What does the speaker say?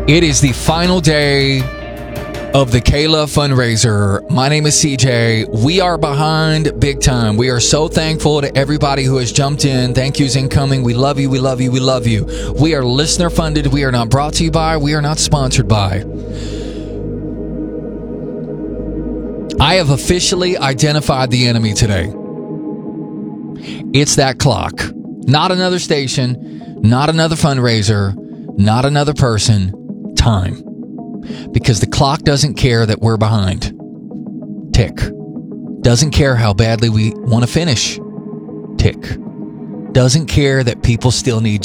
It is the final day of the Kayla fundraiser. My name is CJ. We are behind big time. We are so thankful to everybody who has jumped in. Thank yous incoming. We love you. We love you. We love you. We are listener funded. We are not brought to you by. We are not sponsored by. I have officially identified the enemy today. It's that clock. Not another station, not another fundraiser, not another person. Time. Because the clock doesn't care that we're behind. Tick. Doesn't care how badly we want to finish. Tick. Doesn't care that people still need